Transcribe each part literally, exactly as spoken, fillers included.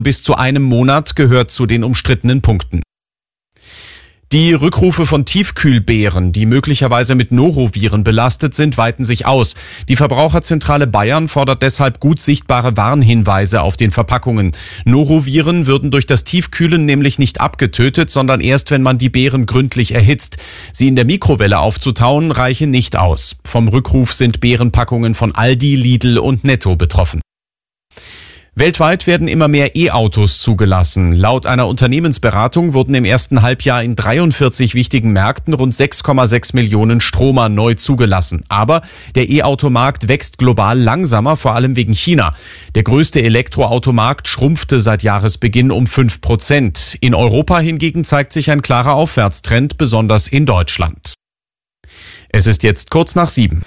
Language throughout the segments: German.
bis zu einem Monat gehört zu den umstrittenen Punkten. Die Rückrufe von Tiefkühlbeeren, die möglicherweise mit Noroviren belastet sind, weiten sich aus. Die Verbraucherzentrale Bayern fordert deshalb gut sichtbare Warnhinweise auf den Verpackungen. Noroviren würden durch das Tiefkühlen nämlich nicht abgetötet, sondern erst, wenn man die Beeren gründlich erhitzt. Sie in der Mikrowelle aufzutauen, reiche nicht aus. Vom Rückruf sind Beerenpackungen von Aldi, Lidl und Netto betroffen. Weltweit werden immer mehr E-Autos zugelassen. Laut einer Unternehmensberatung wurden im ersten Halbjahr in dreiundvierzig wichtigen Märkten rund sechs Komma sechs Millionen Stromer neu zugelassen. Aber der E-Automarkt wächst global langsamer, vor allem wegen China. Der größte Elektroautomarkt schrumpfte seit Jahresbeginn um fünf Prozent. In Europa hingegen zeigt sich ein klarer Aufwärtstrend, besonders in Deutschland. Es ist jetzt kurz nach sieben.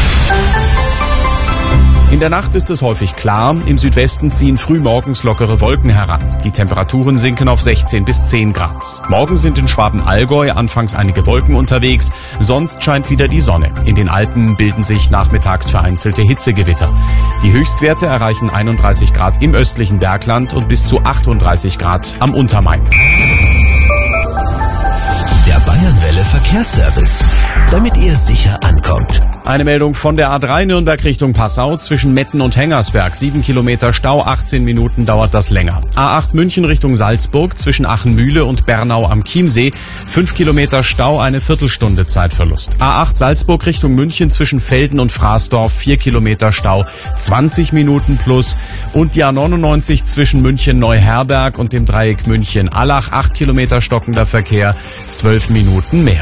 In der Nacht ist es häufig klar, im Südwesten ziehen frühmorgens lockere Wolken heran. Die Temperaturen sinken auf sechzehn bis zehn Grad. Morgen sind in Schwaben-Allgäu anfangs einige Wolken unterwegs, sonst scheint wieder die Sonne. In den Alpen bilden sich nachmittags vereinzelte Hitzegewitter. Die Höchstwerte erreichen einunddreißig Grad im östlichen Bergland und bis zu achtunddreißig Grad am Untermain. Der Bayernwelle Verkehrsservice, damit ihr sicher ankommt. Eine Meldung von der A drei Nürnberg Richtung Passau zwischen Metten und Hengersberg. Sieben Kilometer Stau, achtzehn Minuten dauert das länger. A acht München Richtung Salzburg zwischen Achenmühle und Bernau am Chiemsee. Fünf Kilometer Stau, eine Viertelstunde Zeitverlust. A acht Salzburg Richtung München zwischen Velden und Fraßdorf. Vier Kilometer Stau, zwanzig Minuten plus. Und die A neunundneunzig zwischen München Neuherberg und dem Dreieck München Allach. Acht Kilometer stockender Verkehr, zwölf Minuten mehr.